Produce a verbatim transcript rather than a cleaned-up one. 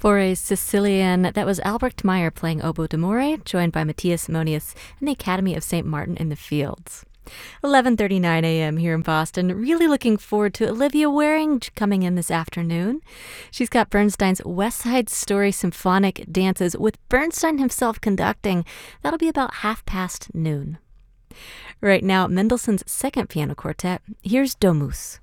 For a Sicilian, that was Albrecht Meyer playing oboe d'amore, joined by Matthias Monius and the Academy of Saint Martin in the Fields. eleven thirty-nine a.m. here in Boston. Really looking forward to Olivia Waring coming in this afternoon. She's got Bernstein's West Side Story symphonic dances with Bernstein himself conducting. That'll be about half past noon. Right now, Mendelssohn's Second Piano Quartet. Here's Domus.